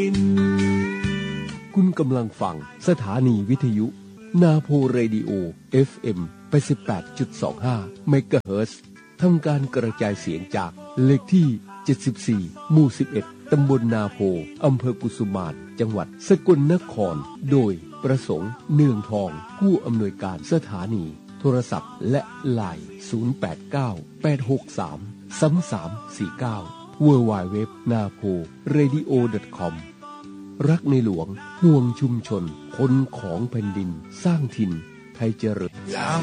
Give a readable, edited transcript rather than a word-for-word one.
คุณกำลังฟังสถานีวิทยุนาโพเรดิโอ FM 88.25 เมกะเฮิรตซ์ทำการกระจายเสียงจากเลขที่ 74 หมู่ 11 ตำบลนาโพ อำเภอกุสุมาร จังหวัดสกลนคร โดยประสงค์เนืองทอง ผู้อำนวยการสถานี โทรศัพท์และไลน์ 089-863-3349 www.naporadio.com รักในหลวงห่วงชุมชนคนของแผ่นดินสร้างถิ่นไทยเจริญ